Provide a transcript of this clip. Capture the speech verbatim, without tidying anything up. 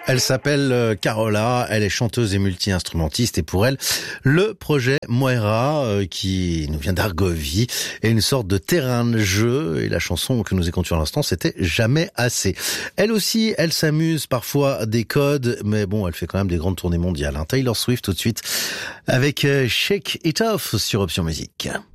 Elle s'appelle euh, Carola, elle est chanteuse et multi-instrumentiste et pour elle, le projet Moira euh, qui nous vient d'Argovie est une sorte de terrain de jeu et la chanson que nous écoutions à l'instant c'était Jamais assez. Elle aussi, elle s'amuse parfois à des codes mais bon, elle fait quand même des grandes tournées mondiales. Hein. Taylor Swift tout de suite avec euh, Shake It Off sur Option Musique.